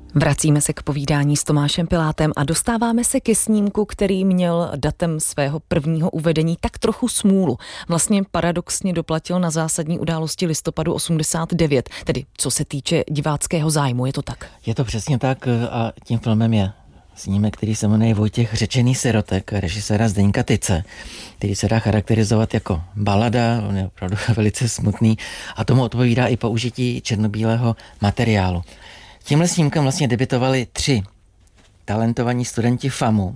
Vracíme se k povídání s Tomášem Pilátem a dostáváme se ke snímku, který měl datem svého prvního uvedení tak trochu smůlu. Vlastně paradoxně doplatil na zásadní události listopadu 89, tedy co se týče diváckého zájmu, je to tak? Je to přesně tak a tím filmem je snímek, který se jmenuje Vojtěch Řečený sirotek, režiséra Zdeňka Tyce, který se dá charakterizovat jako balada, on je opravdu velice smutný a tomu odpovídá i použití černobílého materiálu. Tímhle snímkem vlastně debutovali 3 talentovaní studenti FAMu,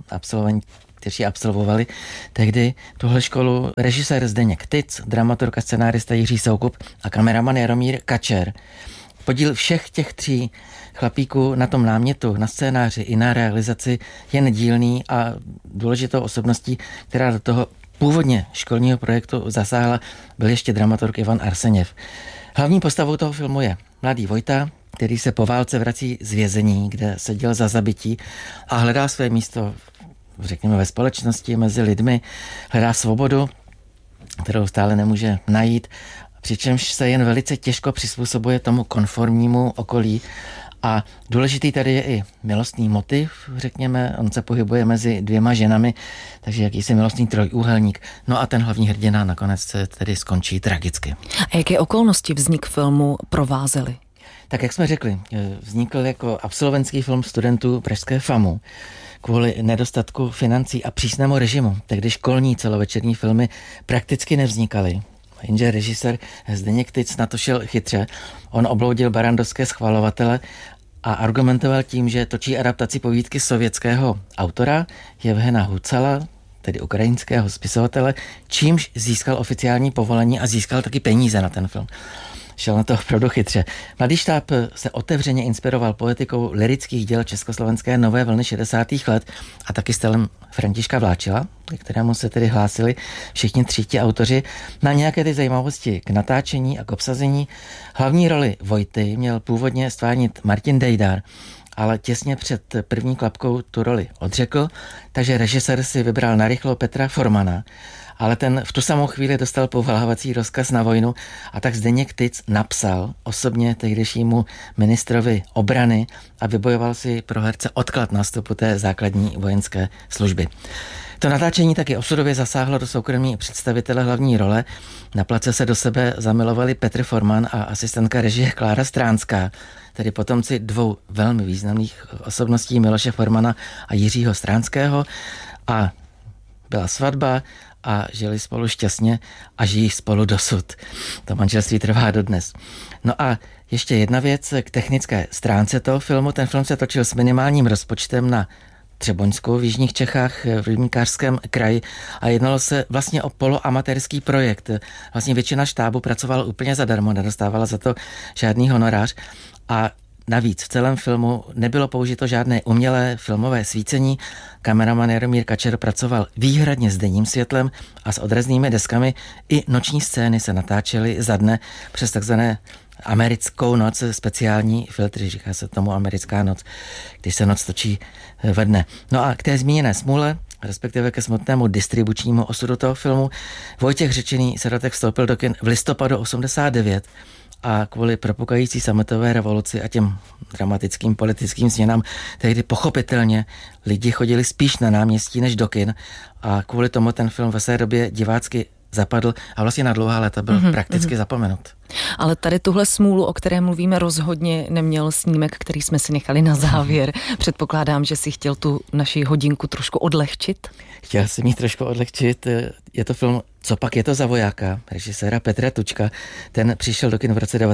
kteří absolvovali tehdy tuhle školu, režisér Zdeněk Tyc, dramaturg a scenárista Jiří Soukup a kameraman Jaromír Kačer. Podíl všech těch 3 chlapíků na tom námětu, na scénáři i na realizaci je nedílný a důležitou osobností, která do toho původně školního projektu zasáhla, byl ještě dramaturg Ivan Arseněv. Hlavní postavou toho filmu je mladý Vojta, který se po válce vrací z vězení, kde seděl za zabití a hledá své místo, řekněme, ve společnosti, mezi lidmi, hledá svobodu, kterou stále nemůže najít, přičemž se jen velice těžko přizpůsobuje tomu konformnímu okolí. A důležitý tady je i milostný motiv, řekněme, on se pohybuje mezi 2 ženami, takže jakýsi milostný trojúhelník. No a ten hlavní hrdina nakonec se tedy skončí tragicky. A jaké okolnosti vznik filmu provázely? Tak jak jsme řekli, vznikl jako absolventský film studentů pražské FAMu kvůli nedostatku financí a přísnému režimu, tehdy školní celovečerní filmy prakticky nevznikaly. Jenže režisér Zdeněk Tyc na to šel chytře. On obloudil barandovské schvalovatele a argumentoval tím, že točí adaptaci povídky sovětského autora Jevhena Hucala, tedy ukrajinského spisovatele, čímž získal oficiální povolení a získal taky peníze na ten film. Šel na to opravdu chytře. Mladý štáb se otevřeně inspiroval poetikou lyrických děl československé nové vlny 60. let a taky stylem Františka Vláčila, ke kterému se tedy hlásili všichni 3 autoři na nějaké ty zajímavosti k natáčení a k obsazení. Hlavní roli Vojty měl původně stvárnit Martin Dejdar, ale těsně před první klapkou tu roli odřekl, takže režisér si vybral narychlo Petra Formana, ale ten v tu samou chvíli dostal povolávací rozkaz na vojnu a tak Zdeněk Tyc napsal osobně tehdejšímu ministrovi obrany a vybojoval si pro herce odklad nástupu té základní vojenské služby. To natáčení taky osudově zasáhlo do soukromí představitele hlavní role. Na place se do sebe zamilovali Petr Forman a asistentka režie Klára Stránská, tedy potomci 2 velmi významných osobností Miloše Formana a Jiřího Stránského, a byla svatba a žili spolu šťastně a žijí spolu dosud. To manželství trvá dodnes. No a ještě jedna věc k technické stránce toho filmu. Ten film se točil s minimálním rozpočtem na Třeboňsku v jižních Čechách v Rybníkářském kraji a jednalo se vlastně o poloamatérský projekt. Vlastně většina štábu pracovala úplně zadarmo, nedostávala za to žádný honorář a navíc v celém filmu nebylo použito žádné umělé filmové svícení. Kameraman Jaromír Kačer pracoval výhradně s denním světlem a s odraznými deskami. I noční scény se natáčely za dne přes takzvané americkou noc, speciální filtry, říká se tomu americká noc, když se noc točí ve dne. No a k té zmíněné smůle, respektive ke smutnému distribučnímu osudu toho filmu, Vojtěch Řečený sirotek vstoupil do kin v listopadu 89 a kvůli propukající sametové revoluci a těm dramatickým politickým změnám tehdy pochopitelně lidi chodili spíš na náměstí než do kin a kvůli tomu ten film ve své době divácky zapadl a vlastně na dlouhá léta byl prakticky zapomenut. Ale tady tuhle smůlu, o které mluvíme, rozhodně neměl snímek, který jsme si nechali na závěr. Předpokládám, že si chtěl tu naši hodinku trošku odlehčit. Chtěl jsem jí trošku odlehčit. Je to film Co pak je to za vojáka, režiséra Petra Tučka. Ten přišel do kin v roce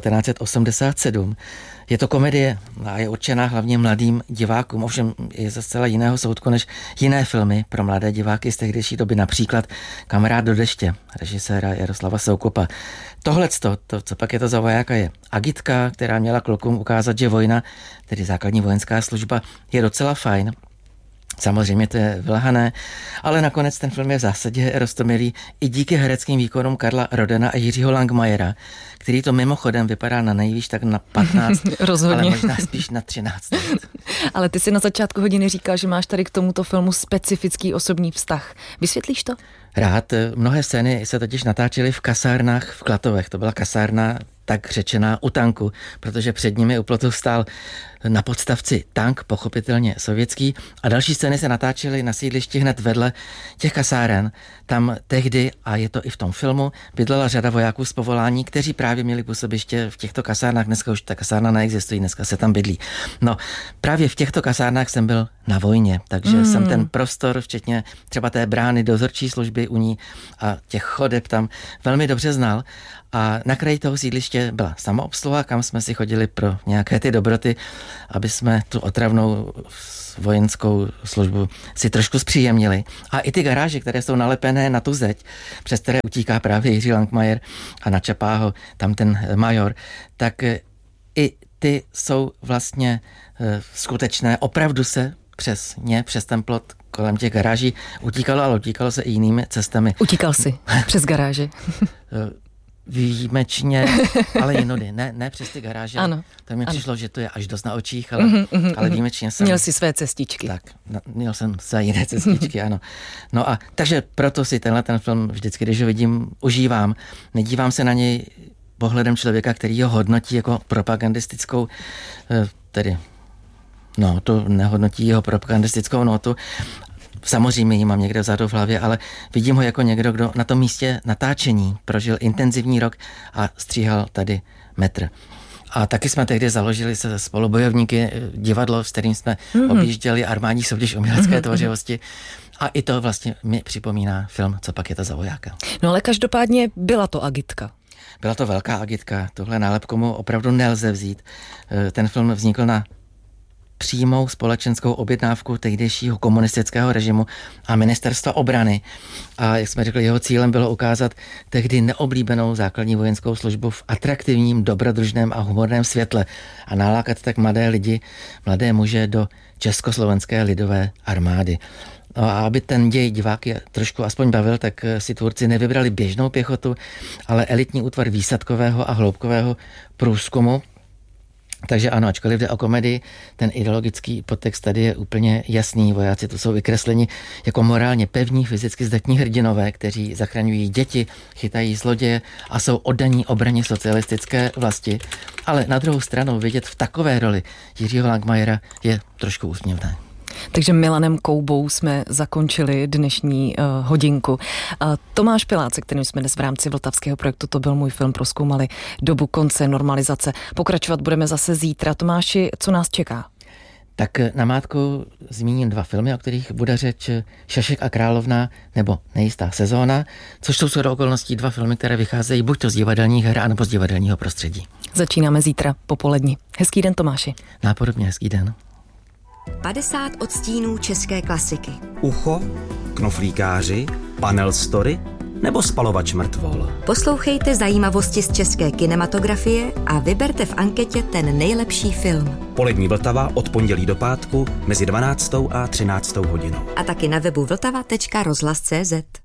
1987. Je to komedie a je určená hlavně mladým divákům. Ovšem je ze zcela jiného soudku než jiné filmy pro mladé diváky z tehdejší doby, například Kamarád do deště, režiséra Jaroslava Soukupa. Tohleto, co pak je to za vojáka, je agitka, která měla klukům ukázat, že vojna, tedy základní vojenská služba, je docela fajn. Samozřejmě to je vylhané, ale nakonec ten film je v zásadě roztomilý i díky hereckým výkonům Karla Rodena a Jiřího Langmajera, který to mimochodem vypadá na nejvýš tak na 15, ale možná spíš na 13 let. Ale ty si na začátku hodiny říkal, že máš tady k tomuto filmu specifický osobní vztah. Vysvětlíš to? rád. Mnohé scény se totiž natáčely v kasárnách v Klatovech. To byla kasárna tak řečená u tanku, protože před nimi u plotu stál na podstavci tank, pochopitelně sovětský, a další scény se natáčely na sídlišti hned vedle těch kasáren. Tam tehdy, a je to i v tom filmu, bydlela řada vojáků z povolání, kteří právě měli působiště v těchto kasárnách. Dneska už ta kasárna neexistuje, dneska se tam bydlí. No, právě v těchto kasárnách jsem byl na vojně, takže jsem ten prostor, včetně třeba té brány dozorčí služby u ní a těch chodeb tam velmi dobře znal. A na kraji toho sídliště byla samoobsluha, kam jsme si chodili pro nějaké ty dobroty, aby jsme tu otravnou vojenskou službu si trošku zpříjemnili. A i ty garáže, které jsou nalepené na tu zeď, přes které utíká právě Jiří Langmajer a načapá ho tam ten major, tak i ty jsou vlastně skutečné. Opravdu se přes ten plot kolem těch garáží utíkalo, ale utíkalo se i jinými cestami. Utíkal si přes garáže? Výjimečně, ale jinudy, ne přes ty garáže. Ano. To mi přišlo, že to je až dost na očích, ale výjimečně jsem... Měl si své cestičky. Tak, měl jsem své jiné cestičky, ano. No a takže proto si ten film vždycky, když ho vidím, užívám. Nedívám se na něj pohledem člověka, který ho hodnotí jako propagandistickou, to nehodnotí jeho propagandistickou notu. Samozřejmě ji mám někde vzadu v hlavě, ale vidím ho jako někdo, kdo na tom místě natáčení prožil intenzivní rok a stříhal tady metr. A taky jsme tehdy založili se spolubojovníky divadlo, s kterým jsme objížděli armádní soutěž umělecké tvořivosti. A i to vlastně mi připomíná film Co pak je to za vojáka. No ale každopádně byla to agitka. Byla to velká agitka. Tohle nálepku mu opravdu nelze vzít. Ten film vznikl na přímou společenskou objednávku tehdejšího komunistického režimu a ministerstva obrany. A jak jsme řekli, jeho cílem bylo ukázat tehdy neoblíbenou základní vojenskou službu v atraktivním, dobrodružném a humorném světle a nalákat tak mladé lidi, mladé muže do Československé lidové armády. No a aby ten děj diváky trošku aspoň bavil, tak si tvůrci nevybrali běžnou pěchotu, ale elitní útvar výsadkového a hloubkového průzkumu. Takže ano, ačkoliv jde o komedii, ten ideologický podtext tady je úplně jasný. Vojáci tu jsou vykresleni jako morálně pevní, fyzicky zdatní hrdinové, kteří zachraňují děti, chytají zloděje a jsou oddaní obraně socialistické vlasti. Ale na druhou stranu vidět v takové roli Jiřího Langmajera je trošku úsměvné. Takže Milanem Koubou jsme zakončili dnešní hodinku. Tomáš Pilát, se kterým jsme dnes v rámci Vltavského projektu To byl můj film prozkoumali dobu konce normalizace. Pokračovat budeme zase zítra. Tomáši, co nás čeká? Tak namátkou zmíním 2 filmy, o kterých bude řeč: Šašek a královna nebo Nejistá sezóna, což jsou shodou okolností 2 filmy, které vycházejí buď to z divadelních her, anebo z divadelního prostředí. Začínáme zítra popolední. Hezký den, Tomáši. Nápodobně hezký den. 50 odstínů české klasiky. Ucho, Knoflíkáři, Panel Story nebo Spalovač mrtvol. Poslouchejte zajímavosti z české kinematografie a vyberte v anketě ten nejlepší film. Polední Vltava od pondělí do pátku mezi 12. a 13. hodinou. A taky na webu vltava.rozhlas.cz.